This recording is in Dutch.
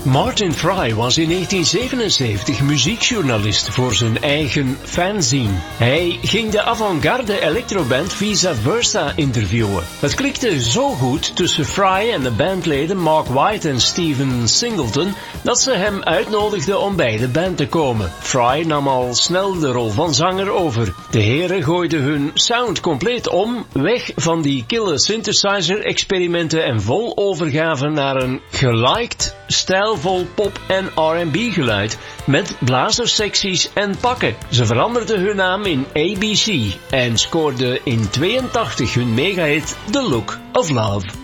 Martin Fry was in 1977 muziekjournalist voor zijn eigen fanzine. Hij ging de avant-garde electroband Vice Versa interviewen. Het klikte zo goed tussen Fry en de bandleden Mark White en Stephen Singleton dat ze hem uitnodigden om bij de band te komen. Fry nam al snel de rol van zanger over. De heren gooiden hun sound compleet om, weg van die kille synthesizer-experimenten en vol overgave naar een geliked, stijlvol pop- en R&B geluid met blazerssecties en pakken. Ze veranderden hun naam in ABC en scoorden in 82 hun megahit The Look of Love.